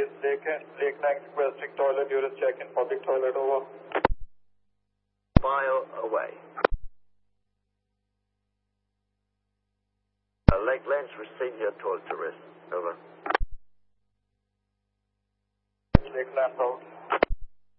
is Lake Nang requesting toilet, you check in public toilet, over. Mile away. Lake Lens for senior tour tourists.